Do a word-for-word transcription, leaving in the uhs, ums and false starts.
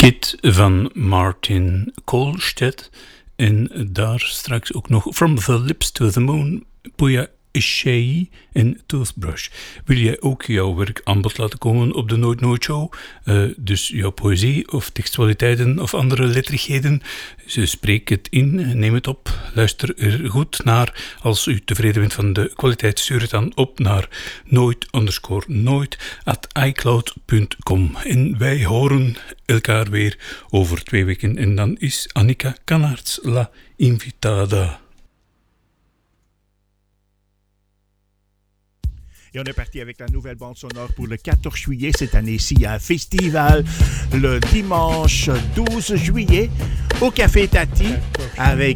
Kid van Martin Koolstedt. En daar straks ook nog From the Lips to the Moon, Puya Ishii en Toothbrush. Wil jij ook jouw werk aan bod laten komen op de Nooit Nooit Show? Uh, dus jouw poëzie of textualiteiten of andere letterigheden? Ze spreek het in, neem het op, luister er goed naar. Als u tevreden bent van de kwaliteit, stuur het dan op naar nooit underscore nooit at icloud punt com. En wij horen elkaar weer over twee weken. En dan is Annika Kannaerts la invitada. Et on est parti avec la nouvelle bande sonore pour le quatorze juillet cette année-ci. Il y a un festival le dimanche douze juillet au Café Tati avec